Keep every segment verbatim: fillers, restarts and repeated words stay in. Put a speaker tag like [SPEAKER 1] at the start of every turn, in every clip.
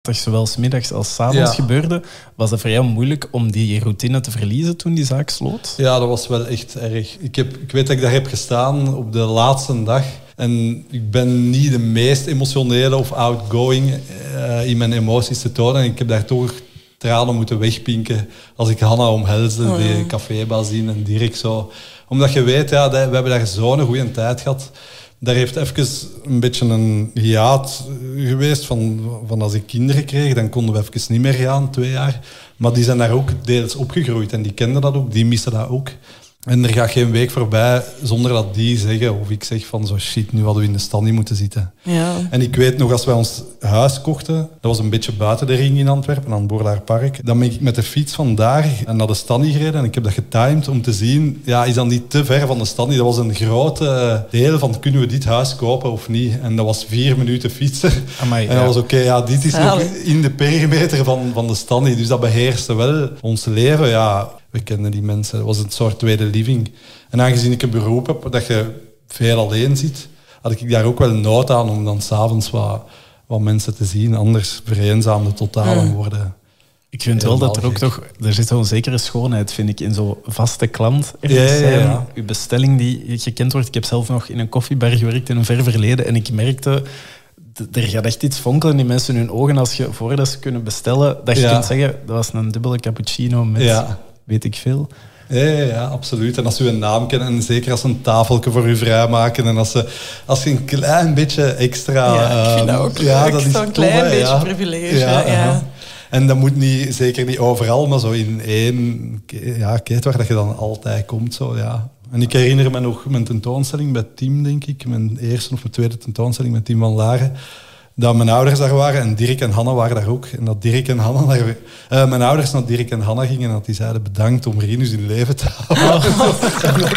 [SPEAKER 1] Dat zowel 's middags als 's avonds
[SPEAKER 2] Ja.
[SPEAKER 1] gebeurde. Was het vrij moeilijk om die routine te verliezen toen die zaak sloot?
[SPEAKER 2] Ja, dat was wel echt erg. Ik, heb, ik weet dat ik daar heb gestaan op de laatste dag. En ik ben niet de meest emotionele of outgoing uh, in mijn emoties te tonen. En ik heb daar toch tranen moeten wegpinken als ik Hanna omhelsde, oh, ja. die cafébazin en Dirk zo. Omdat je weet, ja, we hebben daar zo'n goede tijd gehad. Daar heeft even een beetje een hiaat geweest van, van als ik kinderen kreeg, dan konden we even niet meer gaan, twee jaar. Maar die zijn daar ook deels opgegroeid en die kenden dat ook, die missen dat ook. En er gaat geen week voorbij zonder dat die zeggen, of ik zeg van zo shit, nu hadden we in de Stanley moeten zitten.
[SPEAKER 3] Ja.
[SPEAKER 2] En ik weet nog, als wij ons huis kochten, dat was een beetje buiten de ring in Antwerpen, aan het Boorlaarpark, dan ben ik met de fiets vandaar naar de Stanley gereden en ik heb dat getimed om te zien, ja, is dat niet te ver van de Stanley? Dat was een grote deel van, kunnen we dit huis kopen of niet? En dat was vier minuten fietsen.
[SPEAKER 1] Amai,
[SPEAKER 2] en dat
[SPEAKER 1] ja.
[SPEAKER 2] was oké, okay, ja, dit is nog in de perimeter van, van de Stanley, dus dat beheerste wel ons leven, ja. We kenden die mensen. Het was een soort tweede living. En aangezien ik een beroep heb dat je veel alleen zit, had ik daar ook wel nood aan om dan s'avonds wat, wat mensen te zien. Anders vereenzaamde totaal en worden...
[SPEAKER 1] Ik vind wel dat er ook toch... Er zit zo'n zekere schoonheid, vind ik, in zo'n vaste klant. Er
[SPEAKER 2] ja, ja,
[SPEAKER 1] zijn
[SPEAKER 2] ja.
[SPEAKER 1] uw bestelling die gekend wordt. Ik heb zelf nog in een koffiebar gewerkt in een ver verleden en ik merkte... Er gaat echt iets fonkelen in mensen hun ogen als je, voordat ze kunnen bestellen, dat je ja. kunt zeggen, dat was een dubbele cappuccino met... Ja. Weet ik veel.
[SPEAKER 2] Ja, ja, ja, absoluut. En als u een naam kennen, en zeker als ze een tafeltje voor u vrijmaken, en als ze, als je een klein beetje extra...
[SPEAKER 3] Ja, ik vind dat ook
[SPEAKER 2] ja,
[SPEAKER 3] leuk.
[SPEAKER 2] Dat is
[SPEAKER 3] zo'n klein
[SPEAKER 2] tof,
[SPEAKER 3] beetje
[SPEAKER 2] ja.
[SPEAKER 3] privilege.
[SPEAKER 2] Ja,
[SPEAKER 3] ja.
[SPEAKER 2] ja. En dat moet niet, zeker niet overal, maar zo in één ja, keten waar dat je dan altijd komt. Zo, ja. En ik herinner me nog mijn tentoonstelling bij Tim, denk ik. Mijn eerste of mijn tweede tentoonstelling met Tim van Laren. Dat mijn ouders daar waren en Dirk en Hanna waren daar ook. En dat Dirk en Hanna daar, uh, mijn ouders naar Dirk en Hanna gingen en dat die zeiden bedankt om Rinus in leven te houden. Oh.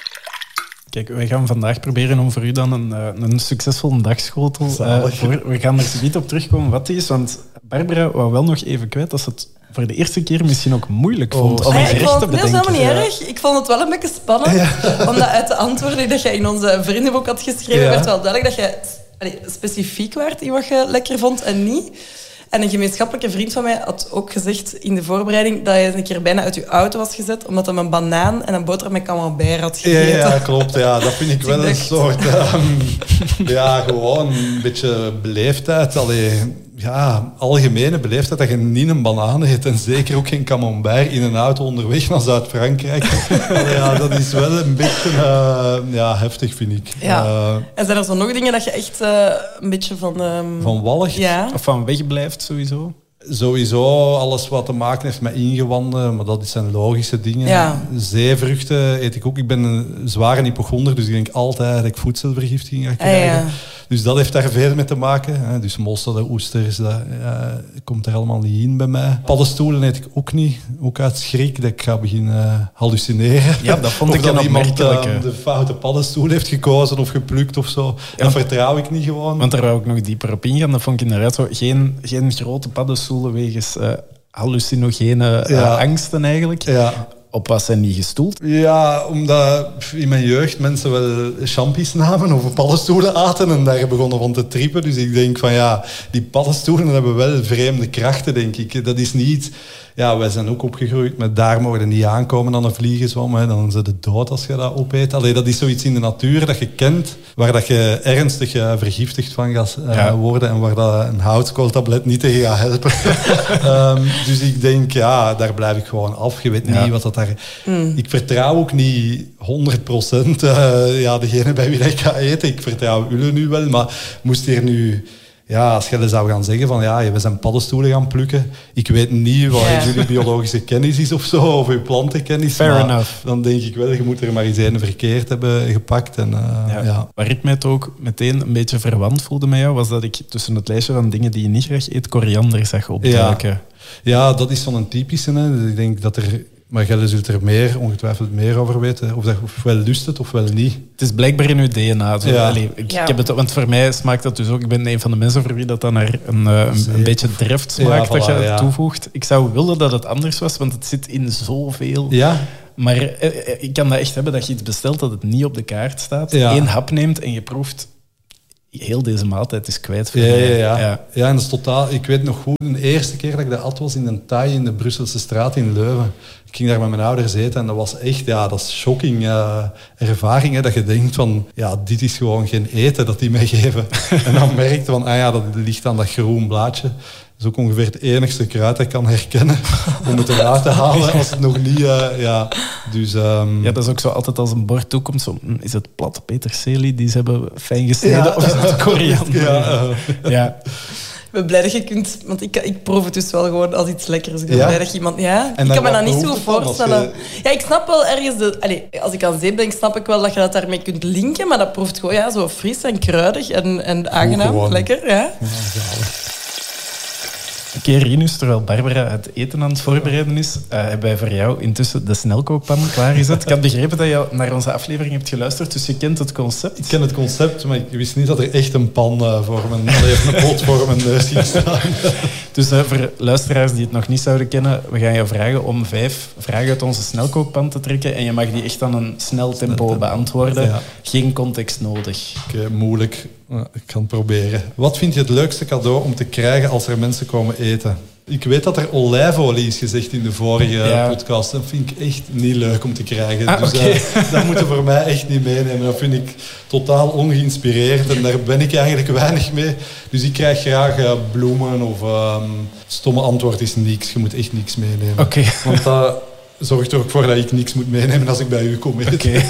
[SPEAKER 1] Kijk, wij gaan vandaag proberen om voor u dan een, een succesvolle dagschotel... Uh, voor, we gaan er zoiets op terugkomen wat die is, want Barbara wou wel nog even kwijt dat ze het voor de eerste keer misschien ook moeilijk vond.
[SPEAKER 3] Oh.
[SPEAKER 1] Om
[SPEAKER 3] hey,
[SPEAKER 1] een gerecht te bedenken.
[SPEAKER 3] Dat is helemaal niet erg. Ik vond het wel een beetje spannend, ja. Omdat uit de antwoorden die je in onze vriendenboek had geschreven, ja. werd wel duidelijk dat je... Allee, specifiek werd in wat je lekker vond en niet. En een gemeenschappelijke vriend van mij had ook gezegd in de voorbereiding dat je een keer bijna uit je auto was gezet omdat hij een banaan en een boterham met camembert had gegeten.
[SPEAKER 2] Ja, ja, klopt. Ja. Dat vind ik wel een soort... Um, ja, gewoon een beetje beleefdheid. Allee, ja, algemene beleefdheid dat je niet een banaan eet en zeker ook geen camembert in een auto onderweg naar Zuid-Frankrijk. Allee, ja, dat is wel een beetje uh, ja, heftig, vind ik.
[SPEAKER 3] Ja.
[SPEAKER 2] Uh,
[SPEAKER 3] en zijn er zo nog dingen dat je echt uh, een beetje van... Um,
[SPEAKER 2] van walgt?
[SPEAKER 3] Ja.
[SPEAKER 1] Of van wegblijft, sowieso?
[SPEAKER 2] Sowieso alles wat te maken heeft met ingewanden, maar dat zijn logische dingen.
[SPEAKER 3] Ja.
[SPEAKER 2] Zeevruchten eet ik ook. Ik ben een zware hypochonder, dus ik denk altijd dat ik voedselvergiftiging ga krijgen.
[SPEAKER 3] Ah, ja.
[SPEAKER 2] Dus dat heeft daar veel mee te maken. Hè. Dus mossen, de oesters, dat ja, komt er allemaal niet in bij mij. Paddenstoelen eet ik ook niet. Ook uit schrik dat ik ga beginnen hallucineren.
[SPEAKER 1] Ja, dat vond
[SPEAKER 2] of
[SPEAKER 1] ik
[SPEAKER 2] dat
[SPEAKER 1] dan
[SPEAKER 2] iemand uh,
[SPEAKER 1] opmerkelijk.
[SPEAKER 2] de foute paddenstoel heeft gekozen of geplukt of zo. Ja. Dat vertrouw ik niet gewoon.
[SPEAKER 1] Want daar wou ik nog dieper op ingaan. Dat vond ik inderdaad zo. Geen, geen grote paddenstoelen wegens uh, hallucinogene uh, ja. angsten eigenlijk.
[SPEAKER 2] Ja.
[SPEAKER 1] Op wat zijn die gestoeld?
[SPEAKER 2] Ja, omdat in mijn jeugd mensen wel champies namen of paddenstoelen aten en daar begonnen van te trippen. Dus ik denk van ja, die paddenstoelen hebben wel vreemde krachten, denk ik. Dat is niet... Ja, wij zijn ook opgegroeid met daar mogen niet aankomen aan een vliegenzwam. Hè. Dan zijn ze dood als je dat opeet. Allee, dat is zoiets in de natuur dat je kent, waar dat je ernstig uh, vergiftigd van gaat uh, ja. worden en waar dat een houtskooltablet niet tegen gaat helpen. um, dus ik denk, ja, daar blijf ik gewoon af. Je weet niet ja. wat dat daar... Mm. Ik vertrouw ook niet honderd procent uh, ja, degene bij wie ik ga eten. Ik vertrouw jullie nu wel, maar moest hier nu... Ja, als je zou gaan zeggen van ja, we zijn paddenstoelen gaan plukken. Ik weet niet wat yeah. jullie biologische kennis is of zo, of je plantenkennis.
[SPEAKER 1] Fair
[SPEAKER 2] maar
[SPEAKER 1] enough.
[SPEAKER 2] Dan denk ik wel, je moet er maar eens een verkeerd hebben gepakt. En, uh,
[SPEAKER 1] ja.
[SPEAKER 2] Ja.
[SPEAKER 1] Waar ik mij het ook meteen een beetje verwant voelde met jou, was dat ik tussen het lijstje van dingen die je niet graag eet, koriander zag opduiken.
[SPEAKER 2] Ja. ja, dat is zo'n typische. Hè. Dus ik denk dat er... Maar jij zult er meer, ongetwijfeld meer over weten. Of dat je ofwel lust het, ofwel niet.
[SPEAKER 1] Het is blijkbaar in uw D N A. Zo.
[SPEAKER 2] Ja.
[SPEAKER 1] Allee, ik,
[SPEAKER 3] ja.
[SPEAKER 1] ik heb het, want voor mij smaakt dat dus ook... Ik ben een van de mensen voor wie dat dan naar een, een, een beetje dreft smaakt, ja, voilà, dat je ja. toevoegt. Ik zou willen dat het anders was, want het zit in zoveel.
[SPEAKER 2] Ja.
[SPEAKER 1] Maar eh, ik kan dat echt hebben, dat je iets bestelt dat het niet op de kaart staat.
[SPEAKER 2] Ja.
[SPEAKER 1] Eén hap neemt en je proeft... heel deze maaltijd is kwijt. Voor
[SPEAKER 2] ja,
[SPEAKER 1] mij.
[SPEAKER 2] ja, ja.
[SPEAKER 1] ja.
[SPEAKER 2] Ja, en dat is totaal... Ik weet nog goed, de eerste keer dat ik dat at was in een Thai in de Brusselse straat in Leuven. Ik ging daar met mijn ouders eten en dat was echt, ja, dat is shocking uh, ervaring. Hè, dat je denkt van, ja, dit is gewoon geen eten dat die mij geven. En dan merkte van, ah ja, dat ligt aan dat groen blaadje. Dat is ook ongeveer het enigste kruid dat ik kan herkennen om het eruit te halen als het nog niet... Uh, ja, dus, um...
[SPEAKER 1] ja, dat is ook zo altijd als een bord toekomt. Zo, is het plat peterselie die ze hebben fijn gesneden?
[SPEAKER 2] Ja.
[SPEAKER 1] Of is het koriander?
[SPEAKER 2] Ja, uh...
[SPEAKER 1] ja.
[SPEAKER 3] Ik ben blij dat je kunt... Want ik, ik proef het dus wel gewoon als iets lekkers. Ik ben
[SPEAKER 2] ja?
[SPEAKER 3] blij dat je iemand... Ja,
[SPEAKER 2] en
[SPEAKER 3] ik kan me dat
[SPEAKER 2] wat
[SPEAKER 3] niet zo
[SPEAKER 2] proeft het dan
[SPEAKER 3] voorstellen.
[SPEAKER 2] je...
[SPEAKER 3] Ja, ik snap wel ergens... De, allez, als ik aan zeep denk, snap ik wel dat je dat daarmee kunt linken. Maar dat proeft gewoon ja, zo fris en kruidig en, en aangenaam.
[SPEAKER 2] gewoon.
[SPEAKER 3] Lekker, ja.
[SPEAKER 2] Ja, zalig.
[SPEAKER 1] Een keer, Rinus, terwijl Barbara het eten aan het voorbereiden is, uh, hebben wij voor jou intussen de snelkookpan klaargezet. Ik had begrepen dat je naar onze aflevering hebt geluisterd, dus je kent het concept.
[SPEAKER 2] Ik ken het concept, maar ik wist niet dat er echt een pan uh, voor mijn... Allee, een pot voor mijn neus ging staan.
[SPEAKER 1] Dus uh, voor luisteraars die het nog niet zouden kennen, we gaan je vragen om vijf vragen uit onze snelkookpan te trekken en je mag die echt aan een snel tempo beantwoorden. Ja. Geen context nodig.
[SPEAKER 2] Oké, okay, moeilijk. Ik ga het proberen. Wat vind je het leukste cadeau om te krijgen als er mensen komen eten? Ik weet dat er olijfolie is gezegd in de vorige ja. podcast. Dat vind ik echt niet leuk om te krijgen.
[SPEAKER 1] Ah,
[SPEAKER 2] dus
[SPEAKER 1] okay.
[SPEAKER 2] uh, dat moeten voor mij echt niet meenemen. Dat vind ik totaal ongeïnspireerd en daar ben ik eigenlijk weinig mee. Dus ik krijg graag uh, bloemen of... Um, stomme antwoord is niks. Je moet echt niks meenemen.
[SPEAKER 1] Okay.
[SPEAKER 2] Want dat zorgt er ook voor dat ik niks moet meenemen als ik bij u kom eten.
[SPEAKER 1] Okay.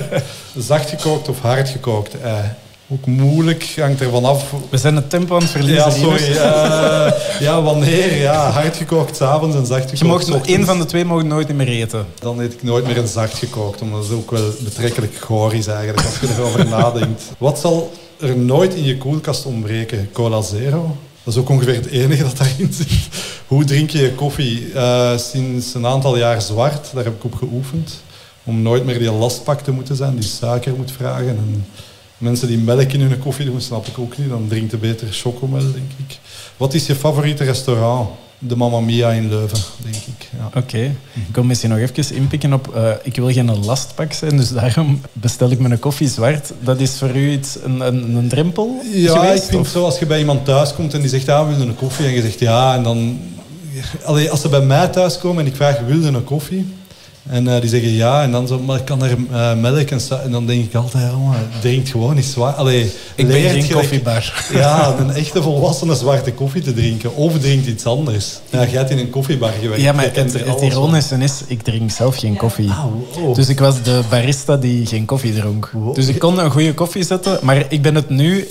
[SPEAKER 2] Zacht gekookt of hard gekookt ei? Ook moeilijk, hangt er vanaf.
[SPEAKER 1] We zijn het tempo aan het verliezen.
[SPEAKER 2] Ja, sorry. Uh, ja, wanneer? Ja, hard gekookt 's avonds en zacht gekookt.
[SPEAKER 1] Je mag nog één van de twee mag nooit meer eten.
[SPEAKER 2] Dan eet ik nooit meer een zacht gekookt, omdat het ook wel betrekkelijk goor is eigenlijk, als je erover nadenkt. Wat zal er nooit in je koelkast ontbreken? Cola Zero? Dat is ook ongeveer het enige dat daarin zit. Hoe drink je je koffie? Uh, sinds een aantal jaar zwart, daar heb ik op geoefend. Om nooit meer die lastpak te moeten zijn, die suiker moet vragen. En mensen die melk in hun koffie doen, snap ik ook niet. Dan drinkt je beter chocomel, denk ik. Wat is je favoriete restaurant? De Mamma Mia in Leuven, denk ik. Ja.
[SPEAKER 1] Oké. Okay. Ik wil misschien nog even inpikken op... Uh, ik wil geen lastpak zijn, dus daarom bestel ik mijn koffie zwart. Dat is voor u iets, een, een, een drempel
[SPEAKER 2] Ja,
[SPEAKER 1] geweest,
[SPEAKER 2] ik vind
[SPEAKER 1] of?
[SPEAKER 2] zo, als je bij iemand thuis komt en die zegt, ja, wil je een koffie? En je zegt ja, en dan... Allee, als ze bij mij thuis komen en ik vraag, wil je een koffie? En uh, die zeggen ja, en dan zo, maar ik kan er uh, melk en zo. En dan denk ik altijd, oh, drinkt gewoon niet zwaar. Allee,
[SPEAKER 1] ik ben geen
[SPEAKER 2] gelijk,
[SPEAKER 1] koffiebar.
[SPEAKER 2] Ja, een echte volwassene zwarte koffie te drinken. Of drinkt iets anders. Ja, jij hebt in een koffiebar gewerkt.
[SPEAKER 1] Ja, maar het, het ironische is, ik drink zelf geen koffie.
[SPEAKER 2] Ah, wow.
[SPEAKER 1] Dus ik was de barista die geen koffie dronk. Wow. Dus ik kon een goede koffie zetten, maar ik ben het nu...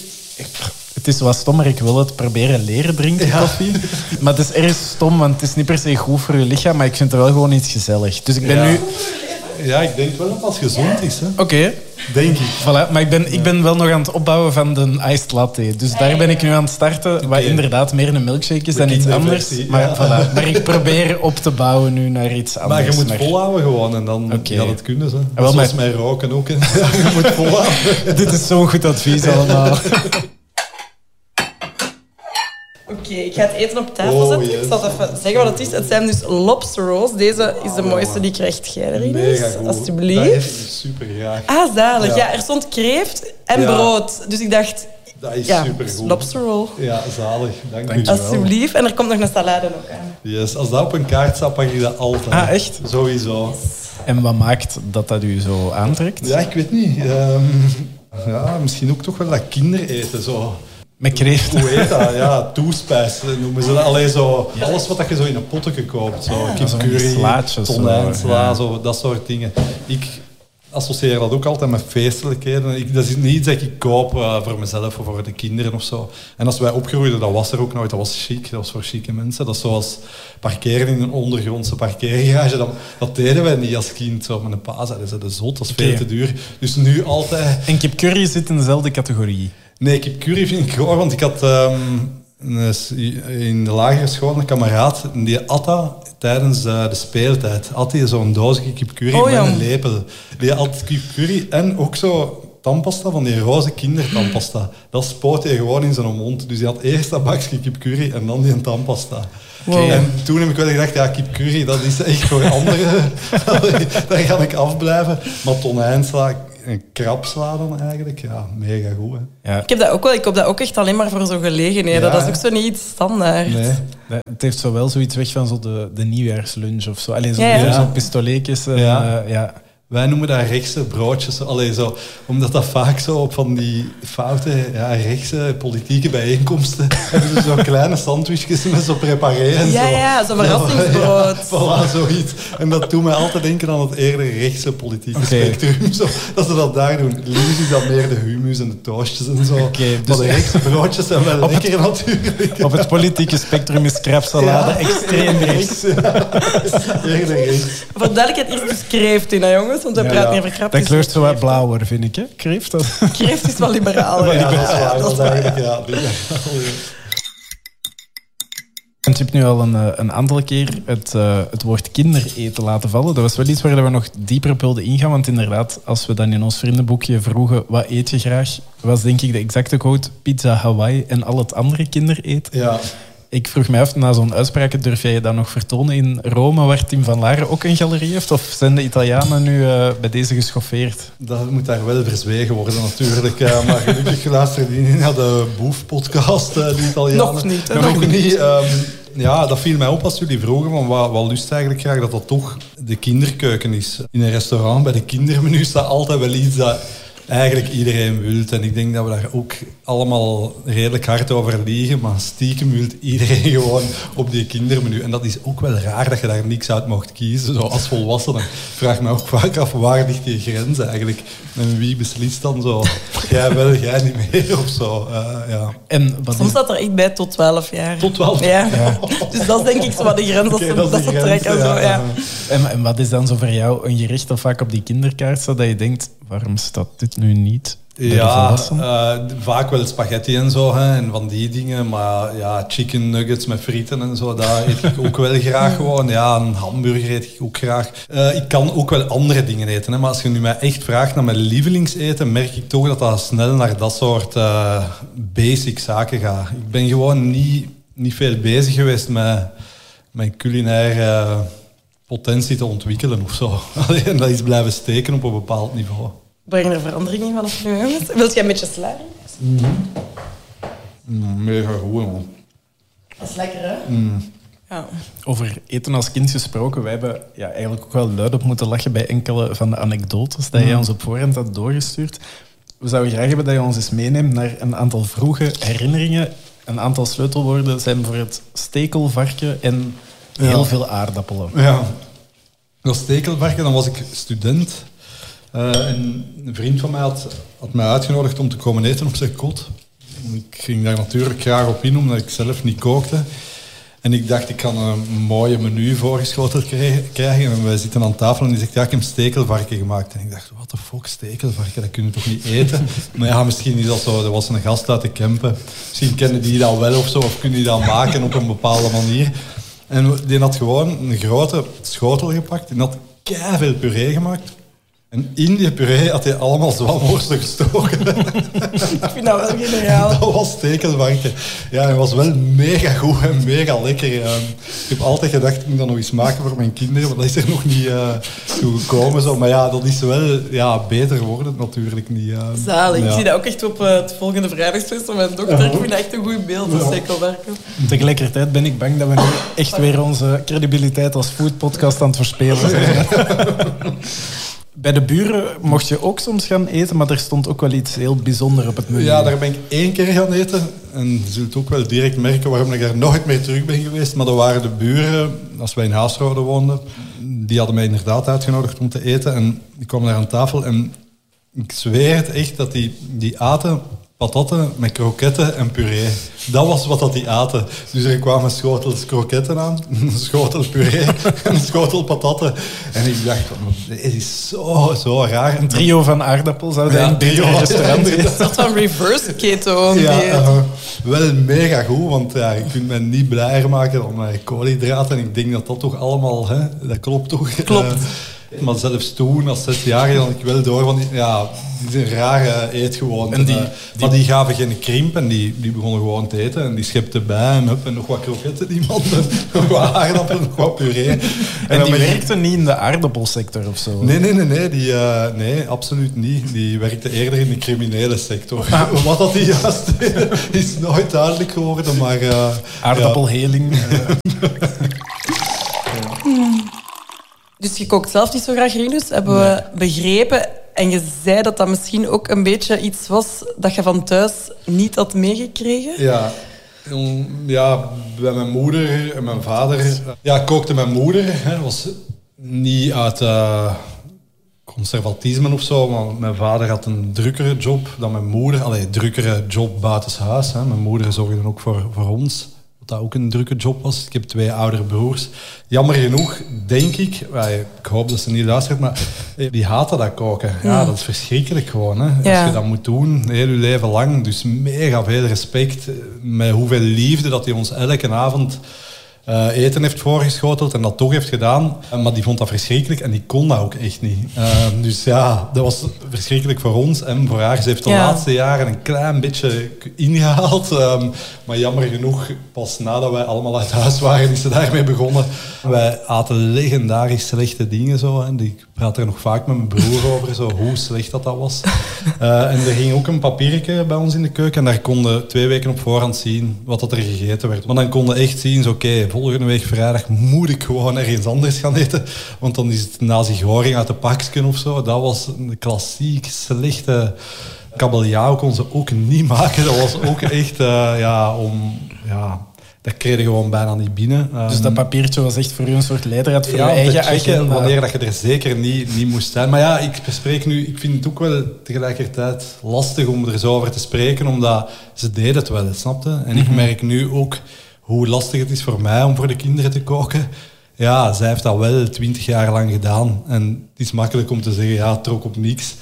[SPEAKER 1] Het is wat stom, maar ik wil het proberen leren drinken, ja. koffie. Maar het is erg stom, want het is niet per se goed voor je lichaam, maar ik vind het wel gewoon iets gezellig. Dus ik ben
[SPEAKER 2] ja.
[SPEAKER 1] nu...
[SPEAKER 2] Ja, ik denk wel dat het gezond is.
[SPEAKER 1] Oké. Okay.
[SPEAKER 2] Denk ik.
[SPEAKER 1] Voilà, maar ik ben, ik ben wel nog aan het opbouwen van de iced latte. Dus daar ben ik nu aan het starten, okay. Wat inderdaad meer een milkshake is de dan iets anders. Maar, ja. voilà. Maar ik probeer op te bouwen nu naar iets anders.
[SPEAKER 2] Maar je moet
[SPEAKER 1] maar...
[SPEAKER 2] volhouden gewoon en dan okay. gaat het kunnen. Zo.
[SPEAKER 1] Wel,
[SPEAKER 2] zoals
[SPEAKER 1] maar...
[SPEAKER 2] mij roken ook. Ja, je moet volhouden.
[SPEAKER 1] Dit is zo'n goed advies allemaal.
[SPEAKER 3] Oké, okay, ik ga het eten op tafel
[SPEAKER 2] oh,
[SPEAKER 3] zetten.
[SPEAKER 2] Yes.
[SPEAKER 3] Ik zal even zeggen wat het is. Het zijn dus lobster rolls. Deze is de mooiste, die krijgt jij erin.
[SPEAKER 2] Mega goed.
[SPEAKER 3] Alsjeblieft.
[SPEAKER 2] Dat heb ik super graag.
[SPEAKER 3] Ah, zalig. Ja. ja, er stond kreeft en ja. brood. Dus ik dacht...
[SPEAKER 2] Dat is
[SPEAKER 3] ja,
[SPEAKER 2] super goed.
[SPEAKER 3] Lobster roll.
[SPEAKER 2] Ja, zalig. Dank,
[SPEAKER 1] Dank
[SPEAKER 2] je wel.
[SPEAKER 3] Alsjeblieft. En er komt nog een salade ook aan.
[SPEAKER 2] Yes, als dat op een kaart staat, pak ik dat altijd.
[SPEAKER 1] Ah, echt?
[SPEAKER 2] Sowieso.
[SPEAKER 3] Yes.
[SPEAKER 1] En wat maakt dat dat u zo aantrekt?
[SPEAKER 2] Ja, ik weet niet. Um, ja, misschien ook toch wel dat kindereten, zo.
[SPEAKER 1] Met kreeft.
[SPEAKER 2] Hoe heet dat? Ja, toespijs noemen ze dat. Allee, zo, alles wat je zo in een potje koopt. Zo,
[SPEAKER 1] ja,
[SPEAKER 2] kipcurry, tonijnsla,
[SPEAKER 1] ja.
[SPEAKER 2] zo, dat soort dingen. Ik associeer dat ook altijd met feestelijkheden. Ik, dat is niet iets dat ik koop uh, voor mezelf of voor de kinderen of zo. En als wij opgroeiden, dat was er ook nooit. Dat was chic, dat was voor chique mensen. Dat is zoals parkeren in een ondergrondse parkeergarage. Dat, dat deden wij niet als kind. Zo, met een pa zeiden ze, de zot, dat is veel okay. te duur. Dus nu altijd...
[SPEAKER 1] En kipcurry zit in dezelfde categorie?
[SPEAKER 2] Nee, kipcurry vind ik goor, want ik had um, in de lagere school een kameraad, die at dat tijdens uh, de speeltijd. Had hij zo'n doosje kipcurry oh, met ja. een lepel. Die had kipcurry en ook zo tandpasta, van die roze kindertandpasta. Dat spoot hij gewoon in zijn mond. Dus hij had eerst dat bakje kipcurry en dan die tandpasta. Wow. En toen heb ik wel gedacht, ja, kipcurry, dat is echt voor anderen. Daar ga ik afblijven. Maar tonijnsla, een krapsla dan eigenlijk. Ja, mega goed. Hè.
[SPEAKER 3] Ja. Ik heb dat ook wel. Ik koop dat ook echt alleen maar voor zo'n gelegenheden. Ja, dat is ook zo niet iets standaard.
[SPEAKER 2] Nee.
[SPEAKER 1] Het heeft zo wel zoiets weg van zo de, de nieuwjaarslunch of zo. Allee, zo,
[SPEAKER 3] ja, ja.
[SPEAKER 1] zo pistoletjes. En,
[SPEAKER 2] ja.
[SPEAKER 1] Uh, ja.
[SPEAKER 2] Wij noemen dat rechtse broodjes. Allee, zo, omdat dat vaak zo op van die foute ja, rechtse politieke bijeenkomsten hebben ze zo kleine sandwichjes met zo preparé en
[SPEAKER 3] ja,
[SPEAKER 2] zo.
[SPEAKER 3] Ja, zo'n verrassingsbrood.
[SPEAKER 2] Ja, voilà, zoiets. En dat doet mij altijd denken aan het eerder rechtse politieke okay. spectrum. Zo, dat ze dat daar doen. Liefst is dat meer de hummus en de toastjes en zo. Okay, dus maar de rechtse broodjes zijn wel lekker het, natuurlijk.
[SPEAKER 1] Op het politieke spectrum is krapsalade ja. extreem rechts.
[SPEAKER 2] Ja. Eerder rechts.
[SPEAKER 3] Voor duidelijkheid, er is dus kreeft in, hè, jongens. Want we ja, praten ja. over krapjes.
[SPEAKER 1] Dat kleurt zo wat blauwer, vind ik. Hè? Kreeft, dat...
[SPEAKER 3] kreeft is wel liberaal.
[SPEAKER 2] Ja,
[SPEAKER 3] ja,
[SPEAKER 2] dat is waar. Dat is eigenlijk, ja.
[SPEAKER 1] En je hebt nu al een, een aantal keer het, uh, het woord kindereten laten vallen. Dat was wel iets waar we nog dieper op wilden ingaan. Want inderdaad, als we dan in ons vriendenboekje vroegen wat eet je graag, was denk ik de exacte quote pizza Hawaii en al het andere kindereten.
[SPEAKER 2] Ja.
[SPEAKER 1] Ik vroeg mij af, na zo'n uitspraak, durf jij je dat nog vertonen in Rome, waar Tim van Laren ook een galerie heeft? Of zijn de Italianen nu uh, bij deze geschoffeerd?
[SPEAKER 2] Dat moet daar wel verzwegen worden natuurlijk. Uh, maar gelukkig luisterde die niet naar de Boef-podcast, uh, die Italianen.
[SPEAKER 3] Nog niet. Hè?
[SPEAKER 2] Nog, nog niet. Um, ja, dat viel mij op als jullie vroegen van wat, wat lust eigenlijk graag, dat dat toch de kinderkeuken is. In een restaurant, bij de kindermenu staat altijd wel iets dat eigenlijk iedereen wilt. En ik denk dat we daar ook allemaal redelijk hard over liegen. Maar stiekem wilt iedereen gewoon op die kindermenu. En dat is ook wel raar dat je daar niks uit mocht kiezen. Zo als volwassene. Ik vraag me ook vaak af, waar ligt die grens eigenlijk? En wie beslist dan zo? Jij wel, jij niet meer of zo. Uh, ja.
[SPEAKER 1] En wat
[SPEAKER 3] Soms staat er echt bij tot twaalf jaar.
[SPEAKER 2] Tot twaalf
[SPEAKER 3] jaar? Ja. Ja. Dus dat is denk ik zo wat de grens okay, dat, dat ze trekken. Ja. Zo, ja.
[SPEAKER 1] En, en wat is dan zo voor jou een gerecht dat vaak op die kinderkaart staat dat je denkt, waarom staat dit nu niet?
[SPEAKER 2] Ja, uh, vaak wel spaghetti en zo, hè, en van die dingen. Maar ja, chicken nuggets met frieten en zo, dat eet ik ook wel graag gewoon. Ja, een hamburger eet ik ook graag. Uh, ik kan ook wel andere dingen eten, hè, maar als je nu mij echt vraagt naar mijn lievelingseten, merk ik toch dat dat snel naar dat soort uh, basic zaken gaat. Ik ben gewoon niet, niet veel bezig geweest met mijn culinaire potentie te ontwikkelen of zo. En dat is blijven steken op een bepaald niveau.
[SPEAKER 3] Brengen er verandering in vanaf nu, jongens? Wilt jij een beetje sla?
[SPEAKER 2] Mm-hmm. Mm, mega goed, man.
[SPEAKER 3] Dat is lekker, hè?
[SPEAKER 2] Mm.
[SPEAKER 3] Ja.
[SPEAKER 1] Over eten als kind gesproken, wij hebben ja, eigenlijk ook wel luid op moeten lachen bij enkele van de anekdotes die mm. je ons op voorhand had doorgestuurd. We zouden graag hebben dat je ons eens meeneemt naar een aantal vroege herinneringen. Een aantal sleutelwoorden zijn voor het stekelvarken en heel ja. veel aardappelen.
[SPEAKER 2] Ja, dat stekelvarken, dan was ik student. Uh, en een vriend van mij had, had mij uitgenodigd om te komen eten op zijn kot. Ik ging daar natuurlijk graag op in, omdat ik zelf niet kookte. En ik dacht, ik kan een mooie menu voorgeschoteld krijgen. En wij zitten aan tafel en die zegt, ja, ik heb stekelvarken gemaakt. En ik dacht, what the fuck, stekelvarken, dat kun je toch niet eten? Maar ja, misschien is dat zo, er was een gast uit de Kempen. Misschien kennen die dat wel of zo, of kunnen die dat maken op een bepaalde manier. En die had gewoon een grote schotel gepakt en had keiveel puree gemaakt. En in die puree had hij allemaal zwamworsten gestoken.
[SPEAKER 3] Ik vind dat wel geniaal.
[SPEAKER 2] Dat was stekelvarken. Ja, het was wel mega goed en mega lekker. Ik heb altijd gedacht, ik moet dat nog eens maken voor mijn kinderen, maar dat is er nog niet uh, toe gekomen. Zo. Maar ja, dat is wel ja, beter worden natuurlijk niet. Uh,
[SPEAKER 3] Zalig.
[SPEAKER 2] ja.
[SPEAKER 3] Ik zie dat ook echt op uh, het volgende vrijdagsfeest van mijn dochter. Ik vind dat echt een goed beeld van stekelvarken.
[SPEAKER 1] Tegelijkertijd ben ik bang dat we nu echt weer onze credibiliteit als foodpodcast aan het verspelen zijn. Bij de buren mocht je ook soms gaan eten, maar er stond ook wel iets heel bijzonders op het menu.
[SPEAKER 2] Ja, daar ben ik één keer gaan eten. En je zult ook wel direct merken waarom ik daar nooit meer terug ben geweest. Maar dat waren de buren, als wij in Haasrode woonden, die hadden mij inderdaad uitgenodigd om te eten. En ik kwam daar aan tafel en ik zweer het echt dat die, die aten patatten met kroketten en puree. Dat was wat dat die aten. Dus er kwamen schotels kroketten aan, een schotel puree en een schotel patatten. En ik dacht, dit is zo, zo raar.
[SPEAKER 1] Een trio van aardappels zou ja, een trio restaurant zijn.
[SPEAKER 3] Een soort van reverse keto.
[SPEAKER 2] Ja, uh, wel mega goed, want ja, je kunt me niet blijer maken dan met koolhydraten. En ik denk dat dat toch allemaal, hè, dat klopt toch?
[SPEAKER 3] Klopt. Uh,
[SPEAKER 2] Maar zelfs toen, als zesjarige, had ik wel door van... Die, ja, dit is een rare eetgewoonte.
[SPEAKER 1] En die,
[SPEAKER 2] die, maar die gaven geen krimp en die, die begonnen gewoon te eten. En die schepten bij en, up, en nog wat kroketten, die man. Nog wat aardappelen, nog wat puree. En,
[SPEAKER 1] en die
[SPEAKER 2] werkte
[SPEAKER 1] werkte niet in de aardappelsector of zo?
[SPEAKER 2] Nee, nee, nee. nee, die, uh, nee absoluut niet. Die werkte eerder in de criminele sector. Ah. Wat dat die juist deed, is nooit duidelijk geworden, maar... Uh,
[SPEAKER 1] Aardappelheling. Ja.
[SPEAKER 3] Dus je kookt zelf niet zo graag, Rinus, hebben nee. we begrepen. En je zei dat dat misschien ook een beetje iets was dat je van thuis niet had meegekregen.
[SPEAKER 2] Ja, ja bij mijn moeder en mijn vader... Ja, kookte mijn moeder. Dat was niet uit uh, conservatisme of zo, maar mijn vader had een drukkere job dan mijn moeder. Allee, drukkere job buitenshuis. Hè. Mijn moeder zorgde ook voor, voor ons. Wat dat ook een drukke job was. Ik heb twee oudere broers. Jammer genoeg, denk ik... Ik hoop dat ze niet luistert, maar die haten dat koken. Ja, dat is verschrikkelijk gewoon. Hè. Ja. Als je dat moet doen, heel je leven lang. Dus mega veel respect. Met hoeveel liefde dat hij ons elke avond... Uh, eten heeft voorgeschoteld en dat toch heeft gedaan. Uh, maar die vond dat verschrikkelijk en die kon dat ook echt niet. Uh, dus ja, dat was verschrikkelijk voor ons en voor haar. Ze heeft de ja. laatste jaren een klein beetje ingehaald. Um, maar jammer genoeg, pas nadat wij allemaal uit huis waren, is ze daarmee begonnen. Wij aten legendarisch slechte dingen. Zo, hè. Ik praat er nog vaak met mijn broer over, zo, hoe slecht dat, dat was. Uh, en er ging ook een papiertje bij ons in de keuken en daar konden twee weken op voorhand zien wat dat er gegeten werd. Maar dan konden echt zien, oké, okay, volgende week vrijdag moet ik gewoon ergens anders gaan eten. Want dan is het nazi-goring uit de pakjes of zo. Dat was een klassiek slechte kabeljauw. Kon ze ook niet maken. Dat was ook echt, uh, ja, om... Ja, dat kreeg je gewoon bijna niet binnen. Um,
[SPEAKER 1] dus dat papiertje was echt voor u een soort leidraad voor
[SPEAKER 2] ja,
[SPEAKER 1] je eigen agenda.
[SPEAKER 2] Wanneer dat je er zeker niet, niet moest zijn. Maar ja, ik bespreek nu... Ik vind het ook wel tegelijkertijd lastig om er zo over te spreken, omdat ze deden het wel, snapte? En mm-hmm. ik merk nu ook hoe lastig het is voor mij om voor de kinderen te koken. Ja, zij heeft dat wel twintig jaar lang gedaan. En het is makkelijk om te zeggen, ja, trok op niks.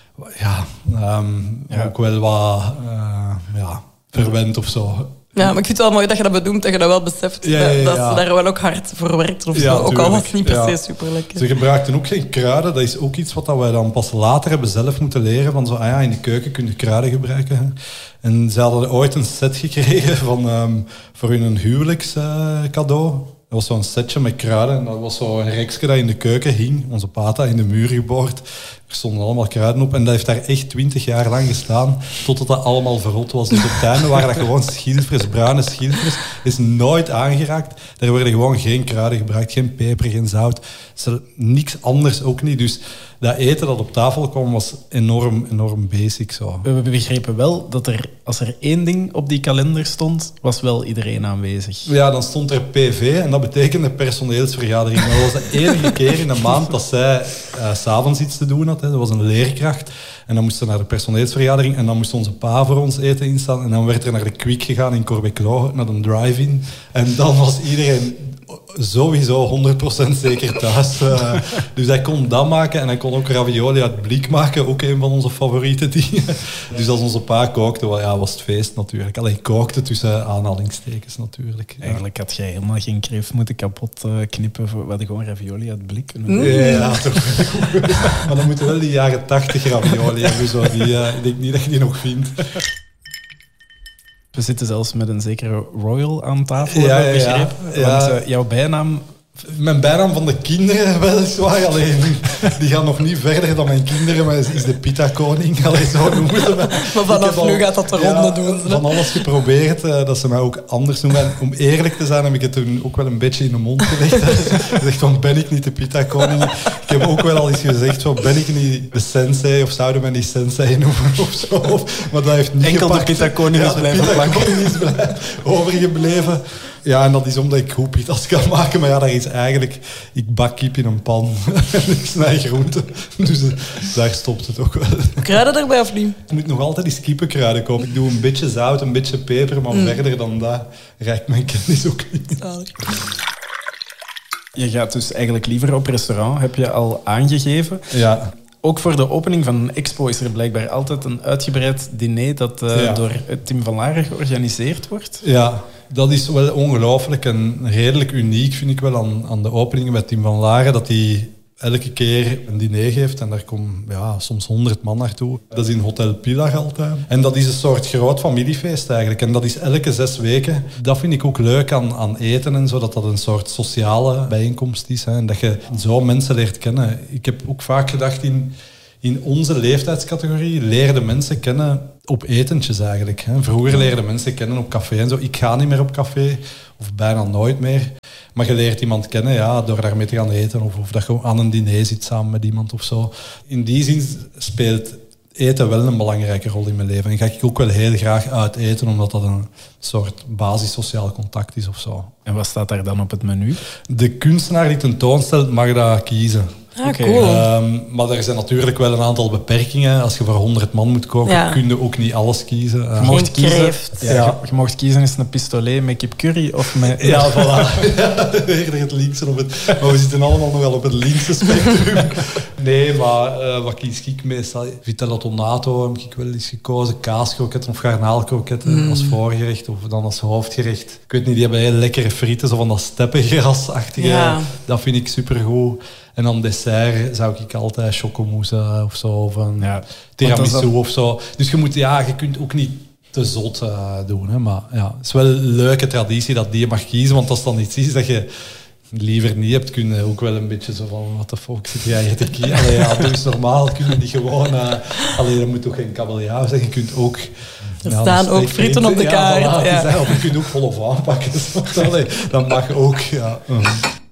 [SPEAKER 2] Ja, um, ja. ook wel wat uh, ja, verwend of zo.
[SPEAKER 3] Ja, maar ik vind het wel mooi dat je dat bedoelt, dat je dat wel beseft. Ja, ja, ja. Dat ze daar wel ook hard voor werkt of ja, zo. Ook al was het niet per se ja. super lekker.
[SPEAKER 2] Ze gebruikten ook geen kruiden. Dat is ook iets wat wij dan pas later hebben zelf moeten leren. Van zo, ah ja, in de keuken kun je kruiden gebruiken. Hè. En ze hadden ooit een set gekregen van, um, voor hun huwelijkscadeau. Uh, dat was zo'n setje met kruiden. En dat was zo'n rekje dat in de keuken hing. Onze pata in de muur geboord. Er stonden allemaal kruiden op. En dat heeft daar echt twintig jaar lang gestaan. Totdat dat allemaal verrot was. Dus op het einde waren dat gewoon schilfers, bruine schilfers. Is nooit aangeraakt. Daar werden gewoon geen kruiden gebruikt. Geen peper, geen zout. Niks anders ook niet. Dus dat eten dat op tafel kwam was enorm, enorm basic. Zo.
[SPEAKER 1] We begrepen wel dat er, als er één ding op die kalender stond, was wel iedereen aanwezig.
[SPEAKER 2] Ja, dan stond er P V en dat betekende personeelsvergadering. Dat was de enige keer in de maand dat zij uh, 's avonds iets te doen had. Hè. Dat was een leerkracht. En dan moesten we naar de personeelsvergadering en dan moest onze pa voor ons eten instaan. En dan werd er naar de Quick gegaan in Corbeclo, naar een drive-in. En dan was iedereen sowieso honderd procent zeker thuis. Uh, dus hij kon dat maken en hij kon ook ravioli uit blik maken. Ook een van onze favoriete dingen. Dus als onze pa kookte, well, ja, was het feest natuurlijk. Alleen kookte tussen aanhalingstekens natuurlijk. Ja.
[SPEAKER 1] Eigenlijk had jij helemaal geen kreeft moeten kapot uh, knippen. We hadden gewoon ravioli uit blik.
[SPEAKER 2] Mm. Ja, ja, toch. Maar dan moeten we wel die jaren tachtig ravioli hebben. Zo. Die, uh, ik denk niet dat je die nog vindt.
[SPEAKER 1] We zitten zelfs met een zekere Royal aan tafel,
[SPEAKER 2] ja,
[SPEAKER 1] heb ik
[SPEAKER 2] ja,
[SPEAKER 1] begrepen.
[SPEAKER 2] ja.
[SPEAKER 1] Want uh, jouw bijnaam...
[SPEAKER 2] Mijn bijnaam van de kinderen weliswaar, alleen die gaan nog niet verder dan mijn kinderen, maar is de pita-koning. Allee, zo noemen ze mij.
[SPEAKER 3] Maar vanaf al, nu gaat dat de ronde ja, doen. Ze.
[SPEAKER 2] Van alles geprobeerd, uh, dat ze mij ook anders noemen. En om eerlijk te zijn heb ik het toen ook wel een beetje in de mond gelegd. Gezegd van, ben ik niet de pita-koning? Ik heb ook wel al eens gezegd van, ben ik niet de sensei of zouden mij niet sensei noemen of zo. Maar dat heeft niet
[SPEAKER 1] Enkel
[SPEAKER 2] gepakt.
[SPEAKER 1] de pita-koning is blijven
[SPEAKER 2] plakken. De pita-koning is blijven overgebleven. Ja, en dat is omdat ik goed pita's kan maken. Maar ja, dat is eigenlijk... Ik bak kip in een pan en ik snij groenten. Dus uh, daar stopt het ook wel.
[SPEAKER 3] Kruiden erbij of niet?
[SPEAKER 2] Ik moet nog altijd eens kippenkruiden kopen. Ik doe een beetje zout, een beetje peper, maar mm. verder dan dat reikt mijn kennis ook niet.
[SPEAKER 3] Zalig.
[SPEAKER 1] Je gaat dus eigenlijk liever op restaurant, heb je al aangegeven.
[SPEAKER 2] Ja.
[SPEAKER 1] Ook voor de opening van een expo is er blijkbaar altijd een uitgebreid diner dat uh, ja. door Tim van Laaren georganiseerd wordt.
[SPEAKER 2] Ja, dat is wel ongelooflijk en redelijk uniek, vind ik wel, aan, aan de openingen met Tim van Laaren, dat hij elke keer een diner geeft en daar komen ja, soms honderd man naartoe. Dat is in Hotel Pilar altijd. En dat is een soort groot familiefeest eigenlijk. En dat is elke zes weken. Dat vind ik ook leuk aan, aan eten en zo, dat dat een soort sociale bijeenkomst is. Hè, en dat je zo mensen leert kennen. Ik heb ook vaak gedacht in... In onze leeftijdscategorie leerden mensen kennen op etentjes eigenlijk. Vroeger leerden mensen kennen op café en zo. Ik ga niet meer op café, of bijna nooit meer. Maar je leert iemand kennen ja, door daarmee te gaan eten. Of, of dat je aan een diner zit samen met iemand of zo. In die zin speelt eten wel een belangrijke rol in mijn leven. En ga ik ook wel heel graag uit eten, omdat dat een soort basis sociaal contact is of zo.
[SPEAKER 1] En wat staat daar dan op het menu?
[SPEAKER 2] De kunstenaar die tentoonstelt mag dat kiezen.
[SPEAKER 3] Ah, okay. Cool.
[SPEAKER 2] Um, maar er zijn natuurlijk wel een aantal beperkingen. Als je voor honderd man moet koken, ja. kun je ook niet alles kiezen. Uh,
[SPEAKER 1] je mocht kiezen, ja, ja. Je, je mocht kiezen is een pistolet met kip curry of met...
[SPEAKER 2] Ja, voilà. Ja, eerder het linkse op het... Maar we zitten allemaal nog wel op het linkse spectrum. Nee, maar uh, wat kies ik meestal? Vitello tonato heb ik wel eens gekozen. Kaaskroketten of garnaalkroketten mm. als voorgerecht of dan als hoofdgerecht. Ik weet niet, die hebben heel lekkere frieten, zo van dat steppengrasachtige. Ja. Dat vind ik supergoed. En dan dessert zou ik altijd chocomousse of zo, of een ja, tiramisu dan... of zo. Dus je moet, ja, je kunt ook niet te zot uh, doen. Hè, maar ja, het is wel een leuke traditie dat die je mag kiezen, want als het dan iets is dat je liever niet hebt, kun je ook wel een beetje zo van, wat de fuck zit jij hier te kiezen? Allee, ja, doe eens normaal, kun je niet gewoon... Uh, allee, dat moet toch geen kabeljauw zijn, je kunt ook...
[SPEAKER 3] Er ja, staan ook frieten op de kaart.
[SPEAKER 2] Ja, voilà,
[SPEAKER 3] ja.
[SPEAKER 2] Is, of je kunt ook volle aanpakken. Allee, dat mag ook, ja. Uh.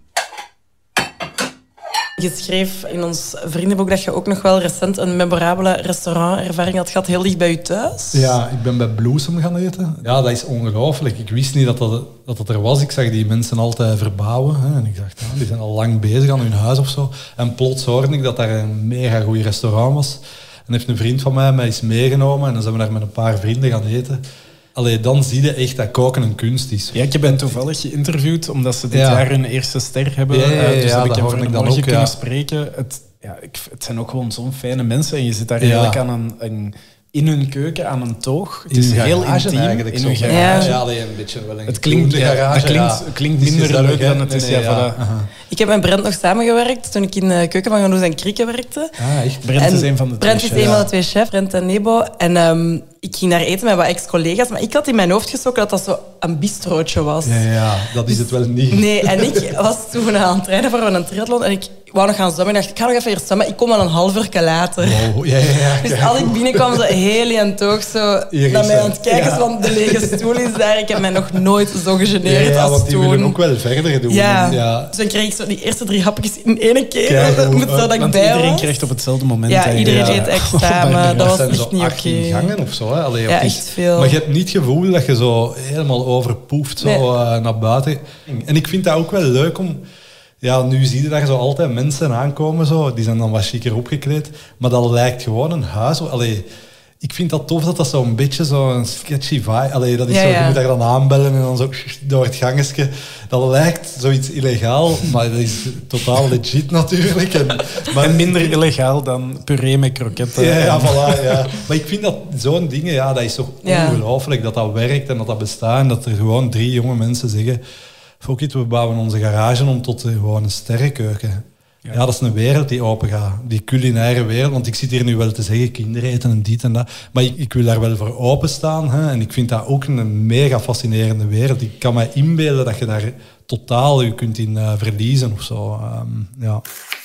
[SPEAKER 3] Je schreef in ons vriendenboek dat je ook nog wel recent een memorabele restaurantervaring had gehad, heel dicht bij je thuis.
[SPEAKER 2] Ja, ik ben bij Bloesem gaan eten. Ja, dat is ongelooflijk. Ik wist niet dat dat, dat dat er was. Ik zag die mensen altijd verbouwen. Hè. En ik dacht, ja, die zijn al lang bezig aan hun huis of zo. En plots hoorde ik dat daar een mega goed restaurant was. En heeft een vriend van mij mij eens meegenomen. En dan zijn we daar met een paar vrienden gaan eten. Allee, dan zie je echt dat koken een kunst is.
[SPEAKER 1] Ja, ik heb hen toevallig geïnterviewd, omdat ze dit ja. jaar hun eerste ster hebben.
[SPEAKER 2] Ja, ja, ja,
[SPEAKER 1] dus
[SPEAKER 2] ja,
[SPEAKER 1] heb ik hem
[SPEAKER 2] van
[SPEAKER 1] ik
[SPEAKER 2] dan
[SPEAKER 1] ook
[SPEAKER 2] kunnen
[SPEAKER 1] ja. spreken. Het, ja, ik, het zijn ook gewoon zo'n fijne mensen. En je zit daar ja. eigenlijk aan een, een, in hun keuken aan een toog. Het
[SPEAKER 2] in
[SPEAKER 1] is heel
[SPEAKER 2] garage,
[SPEAKER 1] intiem.
[SPEAKER 2] Eigenlijk
[SPEAKER 1] in hun garage.
[SPEAKER 2] Ja, ja alleen een beetje wel een
[SPEAKER 1] het klinkt, ja,
[SPEAKER 2] garage.
[SPEAKER 1] Het klinkt,
[SPEAKER 2] ja.
[SPEAKER 1] klinkt minder
[SPEAKER 2] het
[SPEAKER 1] leuk dan het
[SPEAKER 2] nee,
[SPEAKER 1] is.
[SPEAKER 2] nee,
[SPEAKER 3] ja,
[SPEAKER 2] ja.
[SPEAKER 3] Ik heb met Brent nog samengewerkt toen ik in de keuken van Ganoes en Krieke werkte.
[SPEAKER 2] Ah, echt?
[SPEAKER 1] Brent en is een van de twee
[SPEAKER 3] Brent is een van de twee chefs, Brent en Nebo. En um, ik ging daar eten met wat ex-collega's, maar ik had in mijn hoofd gestoken dat dat zo een bistrootje was.
[SPEAKER 2] Ja, ja, dat is het wel niet.
[SPEAKER 3] Nee, en ik was toen aan het trainen voor een triathlon en ik wou nog gaan zwemmen. Ik dacht, ik ga nog even hier zwemmen. Ik kom al een half uur later.
[SPEAKER 2] Wow, ja, ja, ja,
[SPEAKER 3] dus als ik binnenkwam, zo heel en toog zo naar mij aan het kijken, ja. want de lege stoel is daar. Ik heb mij nog nooit zo gegeneerd ja, ja, als
[SPEAKER 2] want die
[SPEAKER 3] toen.
[SPEAKER 2] willen ook wel verder doen.
[SPEAKER 3] Ja.
[SPEAKER 2] ja.
[SPEAKER 3] Dus dan kreeg ik zo die eerste drie hapjes in één keer.
[SPEAKER 2] Kijk,
[SPEAKER 3] dat moet zo dat ik
[SPEAKER 1] want
[SPEAKER 3] bij
[SPEAKER 1] iedereen
[SPEAKER 3] was.
[SPEAKER 1] krijgt op hetzelfde moment.
[SPEAKER 3] Ja, iedereen
[SPEAKER 2] ja.
[SPEAKER 3] eet extra, oh, maar dat was echt niet oké.
[SPEAKER 2] Okay. gangen of zo. Hè? Allee,
[SPEAKER 3] ja,
[SPEAKER 2] of
[SPEAKER 3] echt veel.
[SPEAKER 2] Maar je hebt niet het gevoel dat je zo helemaal overpoeft zo, nee. uh, naar buiten. En ik vind dat ook wel leuk om... Ja, nu zie je daar zo altijd mensen aankomen, zo. Die zijn dan wat chiquer opgekleed. Maar dat lijkt gewoon een huis. Allee, ik vind dat tof dat dat zo'n beetje zo'n sketchy vibe... Allee, dat is
[SPEAKER 3] ja,
[SPEAKER 2] zo,
[SPEAKER 3] ja.
[SPEAKER 2] je moet daar dan aanbellen en dan zo door het gangetje. Dat lijkt zoiets illegaal, maar dat is totaal legit natuurlijk. En, maar,
[SPEAKER 1] en minder illegaal dan puree met kroketten.
[SPEAKER 2] Ja, ja, voilà, ja. Maar ik vind dat zo'n dingen, ja, dat is toch
[SPEAKER 3] ja.
[SPEAKER 2] ongelooflijk dat dat werkt en dat dat bestaat. En dat er gewoon drie jonge mensen zeggen... Fuck it, we bouwen onze garage om tot uh, gewoon een sterrenkeuken. Ja. ja, dat is een wereld die open gaat. Die culinaire wereld. Want ik zit hier nu wel te zeggen, kinderen eten en dit en dat. Maar ik, ik wil daar wel voor openstaan. Hè? En ik vind dat ook een mega fascinerende wereld. Ik kan me inbeelden dat je daar totaal je kunt in uh, verliezen of zo. Um, ja.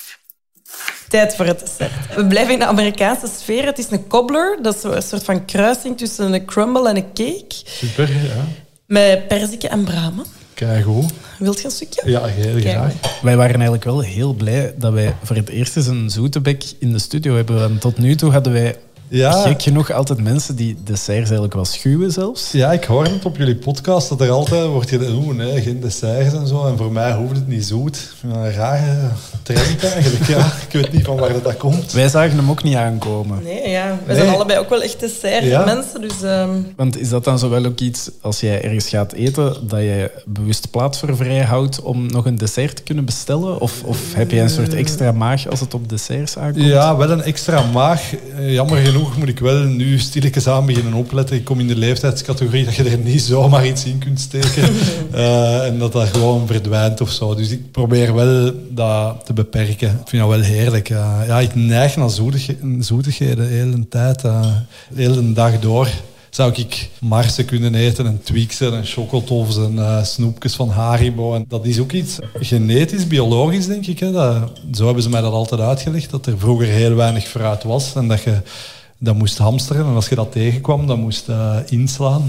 [SPEAKER 3] Tijd voor het dessert. We blijven in de Amerikaanse sfeer. Het is een cobbler. Dat is een soort van kruising tussen een crumble en een cake.
[SPEAKER 2] Super, ja.
[SPEAKER 3] Met perziken en bramen.
[SPEAKER 2] Kijk hoe.
[SPEAKER 3] Wilt je een stukje?
[SPEAKER 2] Ja, heel graag.
[SPEAKER 1] Wij waren eigenlijk wel heel blij dat wij voor het eerst eens een zoetebek in de studio hebben. Want tot nu toe hadden wij ja. gek genoeg altijd mensen die desserts eigenlijk wel schuwen zelfs.
[SPEAKER 2] Ja, ik hoor het op jullie podcast dat er altijd wordt gedaan, oeh nee, geen desserts en zo. En voor mij hoeft het niet zoet. Een rare trend eigenlijk, ja. Ik weet niet van waar dat, dat komt.
[SPEAKER 1] Wij zagen hem ook niet aankomen.
[SPEAKER 3] Nee, ja. We
[SPEAKER 2] nee.
[SPEAKER 3] zijn allebei ook wel echt dessert ja. mensen, dus... Um...
[SPEAKER 1] Want is dat dan zo wel ook iets, als jij ergens gaat eten, dat je bewust plaats voor vrij houdt om nog een dessert te kunnen bestellen? Of, of heb je een soort extra maag als het op desserts aankomt?
[SPEAKER 2] Ja, wel een extra maag. Jammer genoeg genoeg moet ik wel nu stilletjes aan beginnen opletten. Ik kom in de leeftijdscategorie dat je er niet zomaar iets in kunt steken. uh, en dat dat gewoon verdwijnt of zo. Dus ik probeer wel dat te beperken. Ik vind dat wel heerlijk. Uh, ja, ik neig naar zoetig, zoetigheden de hele tijd. Uh, de hele dag door. Zou ik marsen kunnen eten en Twixen en chocotofs en uh, snoepjes van Haribo. En dat is ook iets genetisch, biologisch, denk ik. Hè. Dat, zo hebben ze mij dat altijd uitgelegd, dat er vroeger heel weinig fruit was en dat je dat moest hamsteren. En als je dat tegenkwam, dan moest uh, inslaan.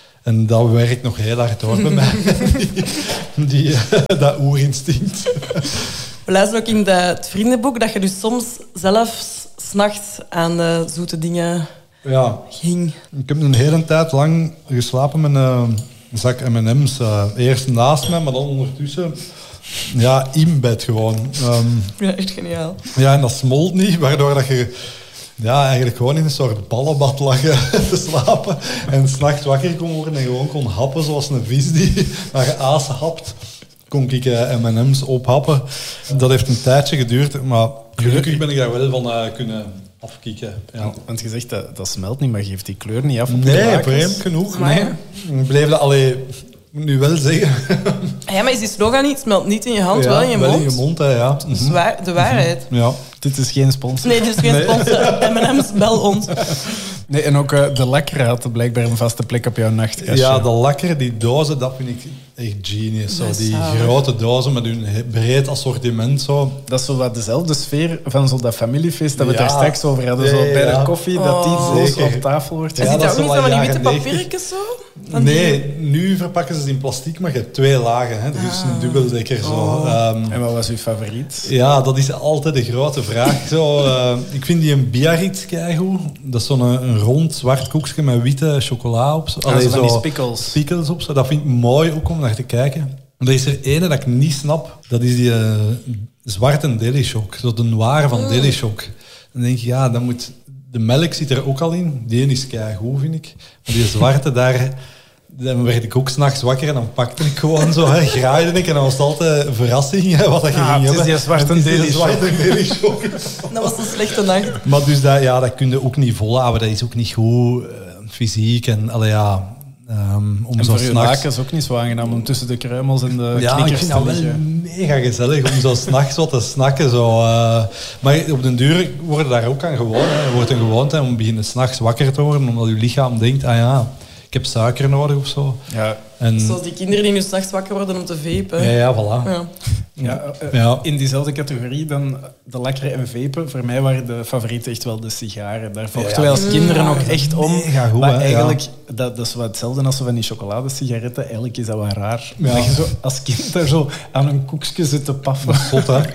[SPEAKER 2] En dat werkt nog heel hard door bij mij. die, die, uh, dat oerinstinct.
[SPEAKER 3] We lezen ook in de, het vriendenboek dat je dus soms zelf 's nachts aan de zoete dingen...
[SPEAKER 2] Ja,
[SPEAKER 3] ging.
[SPEAKER 2] Ik heb een hele tijd lang geslapen met een zak M en M's. Uh, eerst naast mij, maar dan ondertussen ja, in bed gewoon. Um,
[SPEAKER 3] ja, echt geniaal.
[SPEAKER 2] Ja, en dat smolt niet, waardoor dat je ja, eigenlijk gewoon in een soort ballenbad lag te slapen. En 's nachts wakker kon worden en gewoon kon happen zoals een vis die maar je aas hapt. Kon ik uh, M en M's ophappen. Dat heeft een tijdje geduurd, maar gelukkig ben ik daar wel van uh, kunnen... afkikken. Ja.
[SPEAKER 1] Want je zegt dat, dat smelt niet, maar geeft die kleur niet af op
[SPEAKER 2] nee,
[SPEAKER 1] de lakens?
[SPEAKER 2] vreemd genoeg.
[SPEAKER 3] Maar,
[SPEAKER 2] nee. Ik bleef dat alleen nu wel zeggen.
[SPEAKER 3] Ja, maar is die slogan niet? Smelt niet in je hand,
[SPEAKER 2] ja,
[SPEAKER 3] wel in je
[SPEAKER 2] wel
[SPEAKER 3] mond.
[SPEAKER 2] in je mond, hè, ja.
[SPEAKER 3] Dat is waar, de waarheid.
[SPEAKER 2] Ja.
[SPEAKER 1] Dit is geen sponsor.
[SPEAKER 3] Nee, dit is geen
[SPEAKER 2] Nee.
[SPEAKER 3] sponsor. M en M's, bel ons.
[SPEAKER 1] Nee, en ook uh, de lakker had blijkbaar een vaste plek op jouw nachtkastje.
[SPEAKER 2] Ja, de lakker, die dozen, dat vind ik echt genius. Zo.
[SPEAKER 3] Dat is
[SPEAKER 2] Die
[SPEAKER 3] zalig.
[SPEAKER 2] grote dozen met hun he- breed assortiment. Zo.
[SPEAKER 1] Dat is zo wat dezelfde sfeer van zo dat familiefeest dat we
[SPEAKER 2] Ja.
[SPEAKER 1] het daar straks over hadden.
[SPEAKER 2] Ja,
[SPEAKER 1] Zo
[SPEAKER 2] ja,
[SPEAKER 1] bij
[SPEAKER 2] ja.
[SPEAKER 1] de koffie, dat
[SPEAKER 3] Oh.
[SPEAKER 1] die doos
[SPEAKER 2] Zeker.
[SPEAKER 1] op tafel wordt.
[SPEAKER 2] Ja,
[SPEAKER 3] Zit
[SPEAKER 2] dat
[SPEAKER 3] daar
[SPEAKER 2] is
[SPEAKER 3] ook niet
[SPEAKER 2] wel
[SPEAKER 3] zo van die
[SPEAKER 2] jaren
[SPEAKER 3] witte
[SPEAKER 2] negentig.
[SPEAKER 3] papiertjes zo? Van die-
[SPEAKER 2] Nee, nu verpakken ze het in plastic, maar je hebt twee lagen. Hè. Dus een dubbeldekker. Zo.
[SPEAKER 3] Oh.
[SPEAKER 2] Um,
[SPEAKER 1] En wat was uw favoriet?
[SPEAKER 2] Ja, dat is altijd de grote vraag. Zo, uh, ik vind die een Biarritz keigoed. Dat is zo'n een rond zwart koekje met witte chocola op. Zo.
[SPEAKER 1] Ah,
[SPEAKER 2] Allee,
[SPEAKER 1] zo van die
[SPEAKER 2] zo
[SPEAKER 1] spikkels.
[SPEAKER 2] spikkels op. Zo. Dat vind ik mooi ook om naar te kijken. Maar er is er ene dat ik niet snap. Dat is die uh, zwarte Delishock. Zo de noir van
[SPEAKER 3] Mm.
[SPEAKER 2] Delishock. Dan denk je, ja, dat moet... De melk zit er ook al in. Die ene is keigoed, vind ik. Maar die zwarte daar... Dan werd ik ook 's nachts wakker en dan pakte ik gewoon zo, hè, graaide ik en dan was het altijd een verrassing hè, wat dat je
[SPEAKER 1] Ah,
[SPEAKER 2] ging
[SPEAKER 1] het is
[SPEAKER 2] hebben.
[SPEAKER 1] die zwarte
[SPEAKER 2] Het is die
[SPEAKER 1] Delishock.
[SPEAKER 2] zwarte Delishock.
[SPEAKER 3] Dat was een slechte nacht.
[SPEAKER 2] Maar dus dat, ja, dat kun je ook niet volhouden. Dat is ook niet goed uh, fysiek. En allee, ja, um, om
[SPEAKER 1] En
[SPEAKER 2] zo
[SPEAKER 1] voor uw
[SPEAKER 2] s'nachts...
[SPEAKER 1] lakens ook niet zo aangenaam om tussen de kruimels en de
[SPEAKER 2] Ja, ik
[SPEAKER 1] knikkers
[SPEAKER 2] vind
[SPEAKER 1] te
[SPEAKER 2] dat wel
[SPEAKER 1] liggen.
[SPEAKER 2] mega gezellig om zo s'nachts wat te snakken. Zo, uh, maar op den duur worden daar ook aan gewoon. Hè. Er wordt een gewoonte om beginnen s'nachts wakker te worden, omdat je lichaam denkt, ah ja, ik heb suiker nodig of zo.
[SPEAKER 1] Ja,
[SPEAKER 2] En,
[SPEAKER 3] Zoals die kinderen die nu s'nachts wakker worden om te vapen.
[SPEAKER 2] ja, ja, voilà.
[SPEAKER 3] Ja.
[SPEAKER 1] ja, uh,
[SPEAKER 2] Ja.
[SPEAKER 1] in diezelfde categorie dan de lakkeren en vapen. Voor mij waren de favorieten echt wel de sigaren. Daar vochten
[SPEAKER 2] Ja,
[SPEAKER 1] wij als
[SPEAKER 2] ja.
[SPEAKER 1] kinderen ook echt om.
[SPEAKER 2] Mega goed,
[SPEAKER 1] maar
[SPEAKER 2] hè,
[SPEAKER 1] eigenlijk, dat, dat is wat hetzelfde als zo van die chocoladesigaretten. Eigenlijk is dat wel raar.
[SPEAKER 2] Ja.
[SPEAKER 1] Dat je zo als kind daar zo aan een koekje zit te paffen.
[SPEAKER 2] Zot, hè?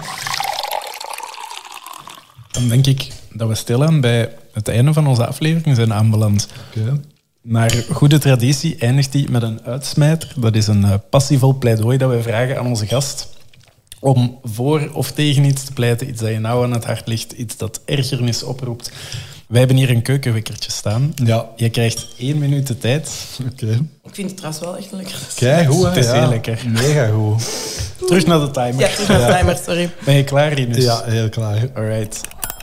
[SPEAKER 1] Dan denk ik dat we stilaan bij het einde van onze aflevering zijn aanbeland.
[SPEAKER 2] Okay.
[SPEAKER 1] Naar goede traditie eindigt die met een uitsmijter. Dat is een uh, passievol pleidooi dat wij vragen aan onze gast om voor of tegen iets te pleiten, iets dat je nauw aan het hart ligt, iets dat ergernis oproept. Wij hebben hier een keukenwekkertje staan.
[SPEAKER 2] Ja.
[SPEAKER 1] Je krijgt één minuut de tijd.
[SPEAKER 2] Oké.
[SPEAKER 3] Ik vind het trouwens wel echt een lekker.
[SPEAKER 2] Kijk, goed, hè?
[SPEAKER 1] Het is
[SPEAKER 2] Ja.
[SPEAKER 1] heel lekker.
[SPEAKER 2] Mega goed.
[SPEAKER 1] Terug naar de timer.
[SPEAKER 3] Ja, terug naar de timer, sorry.
[SPEAKER 1] Ben je klaar, Rinus?
[SPEAKER 2] Ja, heel klaar.
[SPEAKER 1] Alright.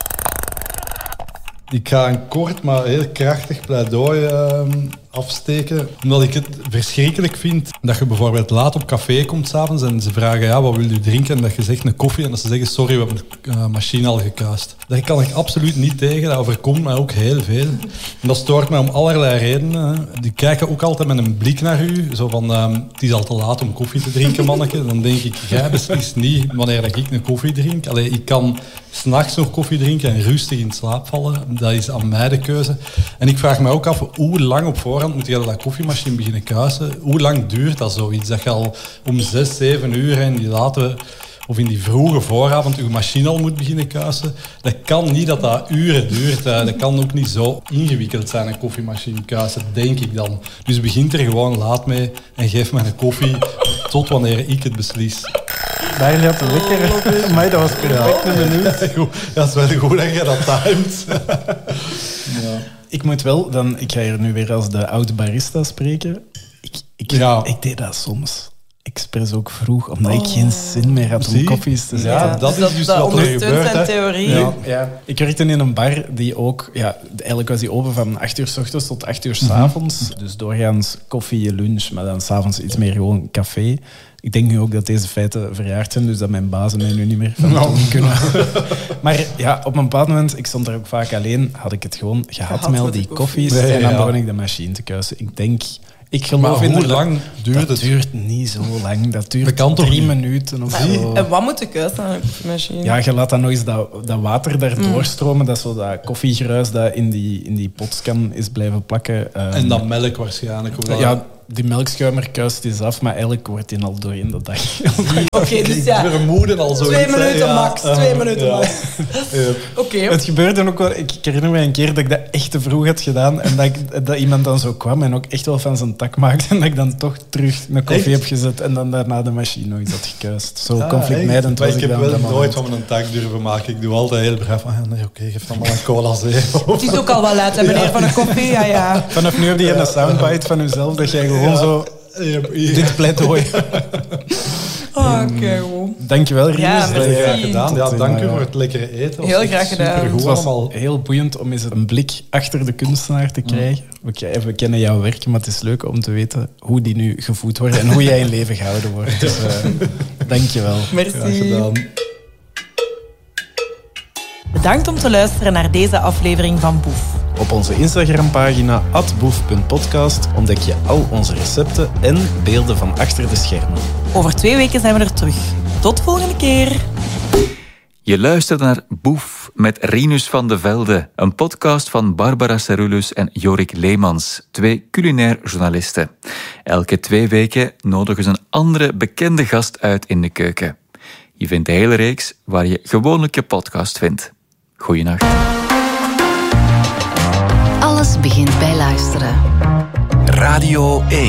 [SPEAKER 2] Ik ga een kort, maar heel krachtig pleidooi uh, afsteken. Omdat ik het verschrikkelijk vind dat je bijvoorbeeld laat op café komt s'avonds en ze vragen, ja, wat wil u drinken? En dat je zegt een koffie en dat ze zeggen, sorry, we hebben de uh, machine al gekuist. Daar kan ik absoluut niet tegen. Dat overkomt mij ook heel veel. En dat stoort mij om allerlei redenen. Hè. Die kijken ook altijd met een blik naar u. Zo van, um, het is al te laat om koffie te drinken, manneke. Dan denk ik, jij beslist niet wanneer dat ik een koffie drink. Allee, ik kan 's nachts nog koffie drinken en rustig in slaap vallen. Dat is aan mij de keuze. En ik vraag me ook af, hoe lang op voorhand moet je dat koffiemachine beginnen kuisen? Hoe lang duurt dat zoiets? Dat je al om zes, zeven uur in die late of in die vroege vooravond je machine al moet beginnen kuisen. Dat kan niet dat dat uren duurt. Dat kan ook niet zo ingewikkeld zijn, een koffiemachine kuisen, denk ik dan. Dus begint er gewoon laat mee en geef me een koffie tot wanneer ik het beslis.
[SPEAKER 1] Daar gaat de wekker. Maar dat was perfect, een minuut.
[SPEAKER 2] Goed, dat is wel goed dat je dat timed. Ja.
[SPEAKER 1] Ik moet wel, dan, ik ga hier nu weer als de oude barista spreken. Ik, ik,
[SPEAKER 2] Ja.
[SPEAKER 1] ik deed dat soms. expres ook vroeg, omdat oh. ik geen zin meer had om
[SPEAKER 2] Zie?
[SPEAKER 1] koffies te zetten.
[SPEAKER 2] Ja, dat is dus dat wat er gebeurt.
[SPEAKER 3] Zijn theorie.
[SPEAKER 1] Ja, ja. Ik werkte in een bar die ook... Ja, eigenlijk was die open van acht uur 's ochtends tot acht uur 's avonds. Mm-hmm. Dus doorgaans koffie, lunch, maar dan 's avonds iets meer gewoon café. Ik denk nu ook dat deze feiten verjaard zijn, dus dat mijn bazen mij nu niet meer van no. doen kunnen. Maar ja, op een bepaald moment, ik stond daar ook vaak alleen, had ik het gewoon gehad met al die koffies. Nee, en dan ja. begon ik de machine te kuisen. Ik denk... Ik geloof
[SPEAKER 2] maar
[SPEAKER 1] in
[SPEAKER 2] hoe lang duurt het?
[SPEAKER 1] Dat duurt niet zo lang. Dat duurt dat drie minuten of zo.
[SPEAKER 3] En wat moet de kuisen aan de machine?
[SPEAKER 1] Ja, je laat dan nog eens dat, dat water daardoor mm. stromen. Dat is zo dat koffiegruis dat in die, in die potskan is blijven plakken. Um,
[SPEAKER 2] en dat melk waarschijnlijk. Of dat...
[SPEAKER 1] Ja, die melkschuimer kuist is af, maar eigenlijk wordt die al door in de dag.
[SPEAKER 3] Oké, okay, dus ja.
[SPEAKER 2] Ik vermoeden al zo.
[SPEAKER 3] Twee minuten ja, max, uh, twee minuten
[SPEAKER 2] ja.
[SPEAKER 3] max.
[SPEAKER 2] Ja.
[SPEAKER 3] Oké. Okay.
[SPEAKER 1] Het gebeurde ook wel... Ik herinner me een keer dat ik dat echt te vroeg had gedaan en dat, ik, dat iemand dan zo kwam en ook echt wel van zijn tak maakte en dat ik dan toch terug mijn koffie echt? heb gezet en dan daarna de machine nog eens had gekuist. Zo ah, conflictmijdend was ik,
[SPEAKER 2] ik heb
[SPEAKER 1] dan
[SPEAKER 2] wel nooit van mijn tak durven maken. Ik doe altijd heel braaf van, nee, oké, okay, geef dan maar een cola zero.
[SPEAKER 3] Het is ook al wel laat, hè, meneer, ja. van een koffie. Ja, ja.
[SPEAKER 1] Vanaf nu heb je een soundbite van jezelf dat jij gewoon ja. zo... Ja, ja. Dit pleidooi.
[SPEAKER 3] Oh, oké, okay, wow.
[SPEAKER 1] Dankjewel, Rinus.
[SPEAKER 3] Ja,
[SPEAKER 2] dat heb je graag gedaan. Ja, dank u voor het lekkere eten.
[SPEAKER 3] Heel graag gedaan.
[SPEAKER 1] Het was al heel boeiend om eens een blik achter de kunstenaar te krijgen. Mm. We, we kennen jouw werk, maar het is leuk om te weten hoe die nu gevoed wordt en hoe jij in leven gehouden wordt. Dus uh, dankjewel.
[SPEAKER 3] Merci.
[SPEAKER 2] Graag gedaan.
[SPEAKER 3] Bedankt om te luisteren naar deze aflevering van Boef.
[SPEAKER 1] Op onze Instagram-pagina at boef punt podcast ontdek je al onze recepten en beelden van achter de schermen.
[SPEAKER 3] Over twee weken zijn we er terug. Tot volgende keer.
[SPEAKER 4] Je luistert naar Boef met Rinus van de Velde, een podcast van Barbara Cerulus en Jorik Leemans, twee culinair journalisten. Elke twee weken nodigen ze een andere bekende gast uit in de keuken. Je vindt de hele reeks waar je gewoonlijk je podcast vindt. Goeienacht.
[SPEAKER 5] Alles begint bij luisteren.
[SPEAKER 6] Radio één.